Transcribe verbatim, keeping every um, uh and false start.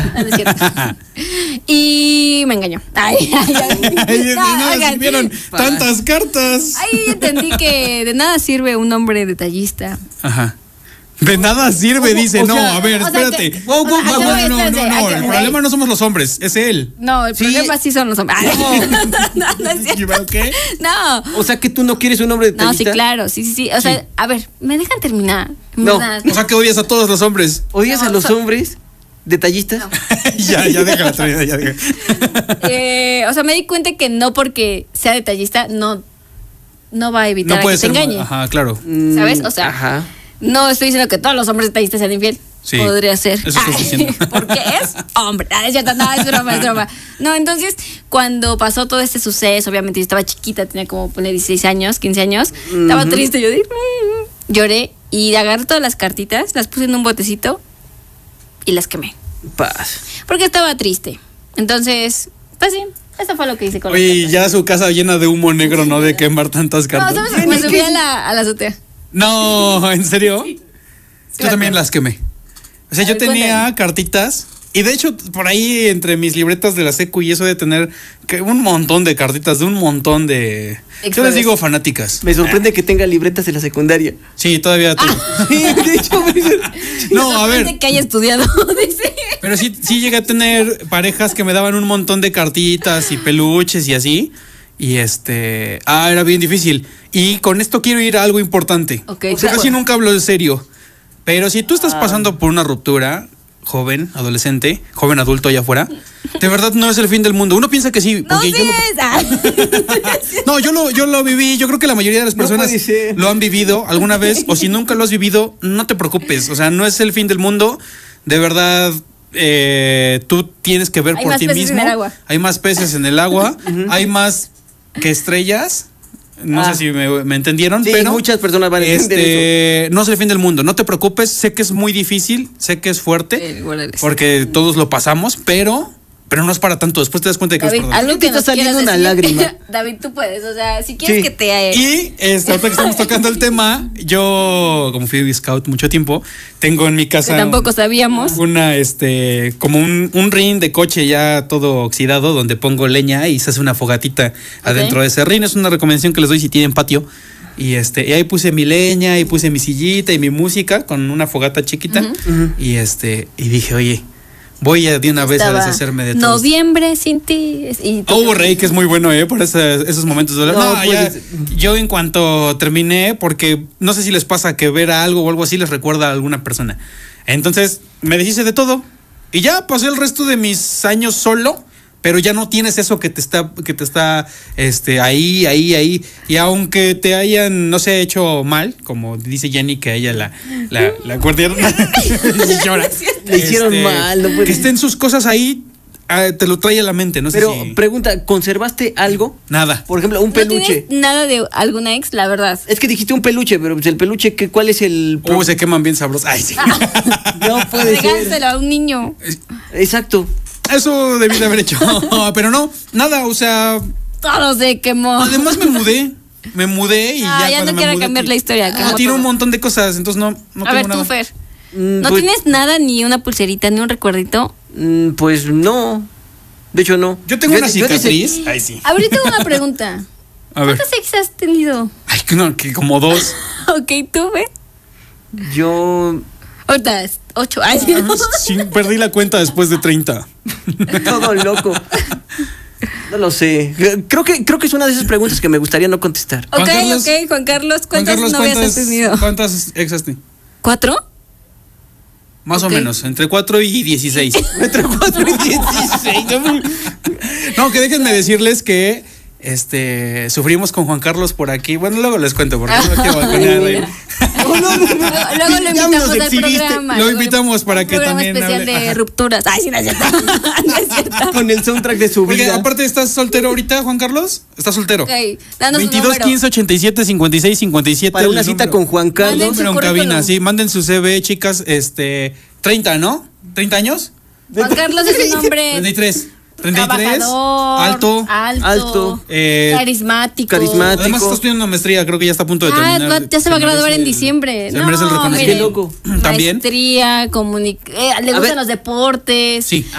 No, no es cierto. Y me engañó. Ay, ay, ay. Ay, de No, nada oigan, sirvieron tantas cartas. ahí entendí que de nada sirve un hombre detallista. Ajá. De nada sirve, dice. O No, sea, a ver, o sea espérate. que- Wow, o wow, sea, wow, no, no, no, no, espérate, no, hay que- el problema no somos los hombres, es él. No, el Sí. problema sí son los hombres. Ay, no, no es cierto. ¿Qué? No. O sea que tú no quieres un hombre No, detallista. sí, claro, sí, sí, sí. O sea, Sí. a ver, ¿me dejan terminar? En No. verdad. O sea que odias a todos los hombres. ¿Odias No, a los so- hombres detallistas? ya, ya déjala, Trinidad, ya déjala. Eh, o sea, me di cuenta que no porque sea detallista no, no va a evitar No a puede que te ser. engañe. Ajá, claro. Mm, ¿Sabes? O sea, Ajá. No estoy diciendo que todos los hombres detallistas sean infiel. Sí, Podría ser. eso estás diciendo. Porque es hombre. Ah, es cierto, no, es broma, es broma. No, entonces, cuando pasó todo este suceso, obviamente yo estaba chiquita, tenía como poner dieciséis años, quince años. Estaba Ujú. triste, yo dije, "Mm". Lloré y agarré todas las cartitas, las puse en un botecito y las quemé. Paz. Porque estaba triste. Entonces, pues sí, eso fue lo que hice con las Oye, cartas. ya su casa llena de humo negro, ¿no? De quemar tantas No, cartas. ¿sabes? Me subí a la, a la azotea. No, ¿en serio? Yo Claro. también las quemé. O sea, A yo ver, tenía cuéntame. cartitas. Y de hecho, por ahí entre mis libretas de la secu y eso de tener que un montón de cartitas, de un montón de... Yo les Exnovios. digo fanáticas. Me sorprende que tenga libretas en la secundaria. Sí, todavía tengo. Sí, de hecho, me- No, a ver. Sorprende que haya estudiado, dice. Pero sí, sí llegué a tener parejas que me daban un montón de cartitas y peluches y así. Y este... Ah, era bien difícil. Y con esto quiero ir a algo importante. Ok, O sea, claro. casi nunca hablo de serio. Pero si tú estás Ah. pasando por una ruptura, joven, adolescente, joven adulto allá afuera, de verdad no es el fin del mundo. Uno piensa que sí. No Porque yo lo, es. Ah. no, yo lo, yo lo viví. Yo creo que la mayoría de las No personas puede ser. lo han vivido alguna vez. O si nunca lo has vivido, no te preocupes. O sea, no es el fin del mundo. De verdad, eh, tú tienes que ver Hay por más ti peces en mismo. el agua. Hay más peces en el agua. Hay más que estrellas. No Ah. sé si me, me entendieron, Sí, pero muchas personas van a entender este, no es el fin del mundo. No te preocupes, sé que es muy difícil, sé que es fuerte, Eh, guárdales. porque todos lo pasamos, pero, pero no es para tanto. Después te das cuenta de que David, no es para tanto. algo Te que está nos saliendo quieras una decir. lágrima. David, tú puedes, o sea, si quieres Sí. que te... Y este, ahorita que estamos tocando el tema, yo, como fui scout mucho tiempo, tengo en mi casa que tampoco sabíamos. una, este, como un, un ring de coche ya todo oxidado, donde pongo leña y se hace una fogatita adentro de ese ring. Es una recomendación que les doy si tienen patio. Y este, y ahí puse mi leña, y puse mi sillita y mi música con una fogata chiquita. Y este, y dije, oye, voy a de una vez a Estaba deshacerme de todo. Noviembre sin ti. Y tú- Oh, Rey, que es muy bueno, ¿eh? Por ese- esos momentos de dolor. No, No, pues, ya, yo en cuanto terminé, porque no sé si les pasa que ver a algo o algo así les recuerda a alguna persona. Entonces, me deshice de todo. Y ya pasé el resto de mis años solo, pero ya no tienes eso que te está, que te está este, ahí, ahí, ahí. Y aunque te hayan, no sé, hecho mal, como dice Jenny, que a ella la, la, la guardiana y llora. Le hicieron mal, no puede Que ser. estén sus cosas ahí, ah, te lo trae a la mente, no sé Pero si... pregunta, ¿conservaste algo? Nada. Por ejemplo, un ¿No peluche. tienes nada de alguna ex, la verdad? Es que dijiste un peluche, pero pues el peluche, ¿qué, ¿cuál es el...? Uh, se queman bien sabrosos. Ay, sí. No puede ser. Regálaselo a un niño. Exacto. Eso debí de haber hecho. Pero no, nada, o sea, Todo se quemó. además me mudé. Me mudé y Ah, ya. ya cuando no me quiero mudé, cambiar la historia, Ah, quemó tiene todo. un montón de cosas, entonces no, no a ver, tengo tú, nada. Fer. Mm, ¿No pues, tienes nada, ni una pulserita, ni un recuerdito? mm, Pues no. De hecho, no. Yo tengo una yo de- cicatriz. Ay, sí. A ver, yo tengo una pregunta. A ver. ¿Cuántas ex has tenido? Ay, que no, que como dos. Ok, tú, ve. Yo. Ahorita es ocho. Ay, sí, no. Sí, perdí la cuenta después de treinta. Todo loco. No lo sé. Creo que, creo que es una de esas preguntas que me gustaría no contestar. Juan Ok, Carlos- ok, Juan Carlos, Juan ¿cuántas Carlos, novias has tenido? ¿Cuántas ex has tenido? ¿Cuatro? Más Ok. o menos, entre cuatro y dieciséis. Entre cuatro y dieciséis. No, que déjenme decirles que este sufrimos con Juan Carlos por aquí. Bueno, luego les cuento porque no quiero balconear al aire. Luego lo Ya invitamos nos al exhibiste. programa. Lo luego invitamos para un que programa también especial hable. de Ajá. rupturas. Ay, sí, no es cierto. No es cierto. Con el soundtrack de su Porque vida. aparte, ¿estás soltero ahorita, Juan Carlos? ¿Estás soltero? Ok, danos un veintidós, número. quince, ochenta y siete, cincuenta y seis, cincuenta y siete. Para el una cita número. con Juan Manden Carlos. su Pero en currículum. cabina, sí. Manden su C V, chicas. Este, treinta, ¿no? ¿treinta años? Juan Carlos es un hombre treinta y tres. treinta y tres. trabajador, Alto. alto, Alto. Eh, carismático. carismático. Además, está estudiando una maestría. Creo que ya está a punto de Ah, terminar. va- ya se va a Se graduar merece en el- diciembre. Se No, merece el reconocimiento. miren, Qué loco. También. Maestría, comunic- eh, le A gustan ver. los deportes. Sí.